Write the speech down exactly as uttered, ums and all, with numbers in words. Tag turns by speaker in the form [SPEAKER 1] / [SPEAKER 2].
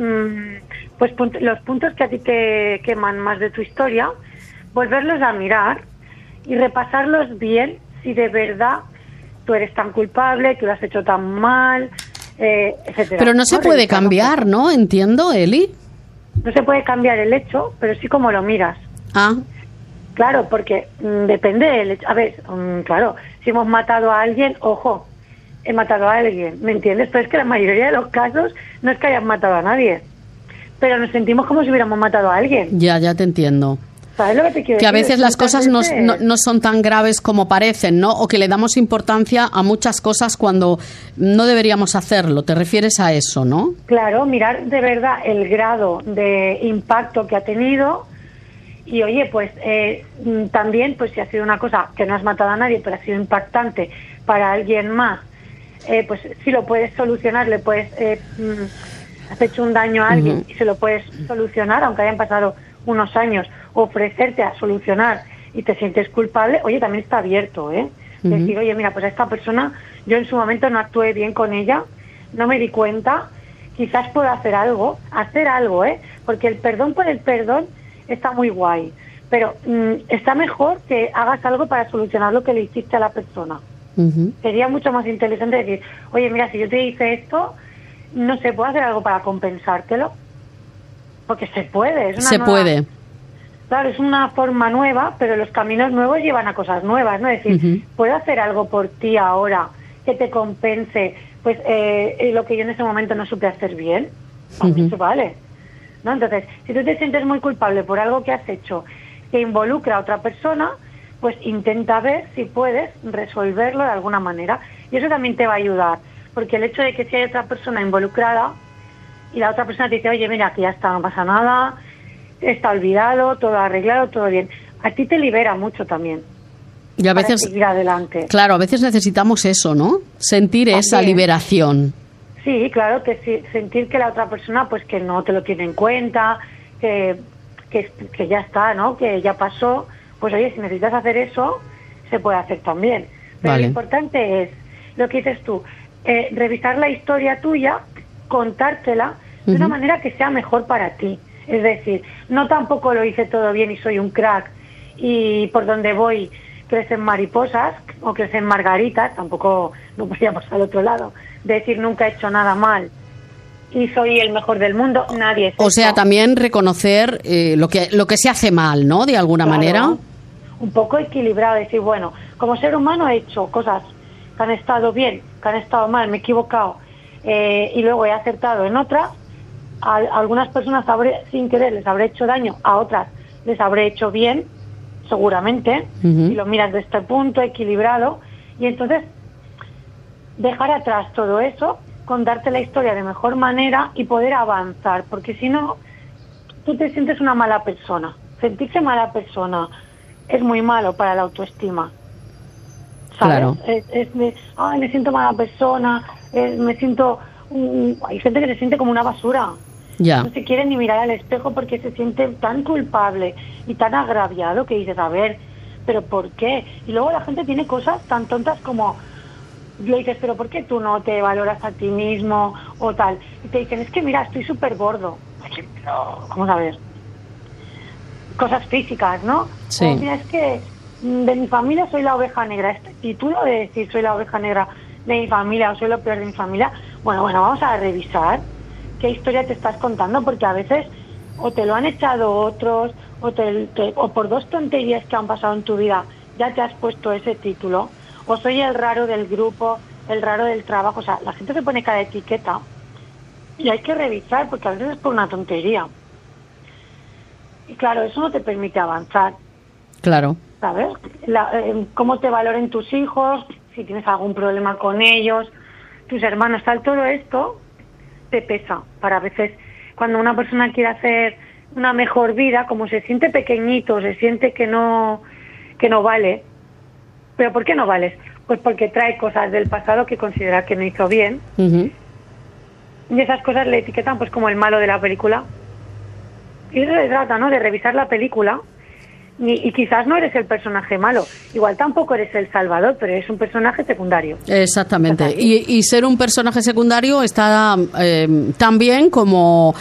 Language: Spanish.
[SPEAKER 1] mmm, pues punt- los puntos que a ti te queman más de tu historia, volverlos a mirar y repasarlos bien si de verdad tú eres tan culpable, que lo has hecho tan mal, eh, etcétera.
[SPEAKER 2] Pero no se
[SPEAKER 1] ¿No?
[SPEAKER 2] puede
[SPEAKER 1] Revisarlo.
[SPEAKER 2] cambiar, ¿no? Entiendo, Eli.
[SPEAKER 1] No se puede cambiar el hecho, pero sí como lo miras.
[SPEAKER 2] Ah,
[SPEAKER 1] Claro, porque mmm, depende del hecho. A ver, mmm, claro, si hemos matado a alguien, ojo, he matado a alguien, ¿me entiendes? Pero es que la mayoría de los casos no es que hayan matado a nadie, pero nos sentimos como si hubiéramos matado a alguien.
[SPEAKER 2] ya, ya te entiendo.
[SPEAKER 1] ¿Sabes lo que te quiero
[SPEAKER 2] Que a
[SPEAKER 1] decir?
[SPEAKER 2] veces
[SPEAKER 1] Es
[SPEAKER 2] las
[SPEAKER 1] muchas
[SPEAKER 2] cosas no,
[SPEAKER 1] veces-
[SPEAKER 2] no, no son tan graves como parecen, ¿no? O que le damos importancia a muchas cosas cuando no deberíamos hacerlo. ¿Te refieres a eso, no?
[SPEAKER 1] Claro, mirar de verdad el grado de impacto que ha tenido y, oye, pues eh, mm, también, pues si ha sido una cosa que no has matado a nadie, pero ha sido impactante para alguien más, eh, pues si lo puedes solucionar, le puedes, eh, mm, has hecho un daño a alguien
[SPEAKER 2] Ujú.
[SPEAKER 1] y se lo puedes solucionar, aunque hayan pasado unos años, ofrecerte a solucionar y te sientes culpable, oye, también está abierto, ¿eh?
[SPEAKER 2] Ujú.
[SPEAKER 1] Decir, oye, mira, pues a esta persona, yo en su momento no actué bien con ella, no me di cuenta, quizás puedo hacer algo, hacer algo, ¿eh? Porque el perdón por el perdón está muy guay, pero mm, está mejor que hagas algo para solucionar lo que le hiciste a la persona.
[SPEAKER 2] Ujú.
[SPEAKER 1] Sería mucho más inteligente decir, oye, mira, si yo te hice esto, no sé, ¿puedo hacer algo para compensártelo? Porque se puede. Es una
[SPEAKER 2] Se
[SPEAKER 1] nueva-
[SPEAKER 2] puede.
[SPEAKER 1] Claro, es una forma nueva, pero los caminos nuevos llevan a cosas nuevas, ¿no? Es decir,
[SPEAKER 2] Ujú.
[SPEAKER 1] ¿puedo hacer algo por ti ahora que te compense pues eh, lo que yo en ese momento no supe hacer bien? También
[SPEAKER 2] Ujú.
[SPEAKER 1] se vale, ¿no? Entonces, si tú te sientes muy culpable por algo que has hecho que involucra a otra persona, pues intenta ver si puedes resolverlo de alguna manera. Y eso también te va a ayudar, porque el hecho de que si hay otra persona involucrada y la otra persona te dice, oye, mira, que ya está, no pasa nada, está olvidado, todo arreglado, todo bien, a ti te libera mucho también
[SPEAKER 2] Y a
[SPEAKER 1] para
[SPEAKER 2] veces,
[SPEAKER 1] seguir adelante.
[SPEAKER 2] claro, a veces necesitamos eso, ¿no? Sentir esa
[SPEAKER 1] También.
[SPEAKER 2] liberación.
[SPEAKER 1] Sí, claro, que sí, sentir que la otra persona pues que no te lo tiene en cuenta, que, que, que ya está, ¿no? Que ya pasó. Pues oye, si necesitas hacer eso, se puede hacer también. Pero
[SPEAKER 2] Vale.
[SPEAKER 1] lo importante es, lo que dices tú, eh, revisar la historia tuya, contártela de una
[SPEAKER 2] Ujú.
[SPEAKER 1] manera que sea mejor para ti. Es decir, no tampoco lo hice todo bien y soy un crack y por donde voy crecen mariposas o crecen margaritas, tampoco no podíamos al otro lado, de decir nunca he hecho nada mal y soy el mejor del mundo, nadie es
[SPEAKER 2] O sea,
[SPEAKER 1] eso.
[SPEAKER 2] también reconocer eh, lo que lo que se hace mal, ¿no? De alguna
[SPEAKER 1] Claro,
[SPEAKER 2] manera.
[SPEAKER 1] un poco equilibrado, decir, bueno, como ser humano he hecho cosas que han estado bien, que han estado mal, me he equivocado eh, y luego he acertado en otras. A, a algunas personas habré, sin querer les habré hecho daño, a otras les habré hecho bien, seguramente,
[SPEAKER 2] Ujú.
[SPEAKER 1] y lo miras de este punto equilibrado, y entonces dejar atrás todo eso, contarte la historia de mejor manera y poder avanzar, porque si no, tú te sientes una mala persona. Sentirse mala persona es muy malo para la autoestima. ¿Sabes?
[SPEAKER 2] Claro.
[SPEAKER 1] Es, es de, ay, me siento mala persona, eh, me siento... mm, hay gente que se siente como una basura.
[SPEAKER 2] Ya.
[SPEAKER 1] No se quiere ni mirar al espejo porque se siente tan culpable y tan agraviado que dices, a ver, ¿pero por qué? Y luego la gente tiene cosas tan tontas como, le dices, ¿pero por qué tú no te valoras a ti mismo o tal? Y te dicen, es que mira, estoy súper gordo. Oye, pero, vamos a ver. Cosas físicas, ¿no?
[SPEAKER 2] Sí.
[SPEAKER 1] O, mira, es que mm, de mi familia soy la oveja negra. Este título de decir soy la oveja negra de mi familia o soy lo peor de mi familia, bueno, bueno, vamos a revisar qué historia te estás contando, porque a veces o te lo han echado otros o, te, te- o por dos tonterías que han pasado en tu vida ya te has puesto ese título, o soy el raro del grupo, el raro del trabajo. O sea, la gente se pone cada etiqueta y hay que revisar porque a veces es por una tontería. Y claro, eso no te permite avanzar,
[SPEAKER 2] Claro.
[SPEAKER 1] ¿sabes? La, eh, cómo te valoren tus hijos, si tienes algún problema con ellos, tus hermanos, tal, todo esto te pesa. Para a veces, cuando una persona quiere hacer una mejor vida, como se siente pequeñito, se siente que no, que no vale. ¿Pero por qué no vales? Pues porque trae cosas del pasado que considera que no hizo bien,
[SPEAKER 2] Ujú.
[SPEAKER 1] y esas cosas le etiquetan pues como el malo de la película. Y eso se trata, ¿no? De revisar la película. Y, y quizás no eres el personaje malo, igual tampoco eres el salvador, pero eres un personaje secundario.
[SPEAKER 2] Exactamente.
[SPEAKER 1] Total.
[SPEAKER 2] Y, y ser un personaje secundario está eh, tan bien como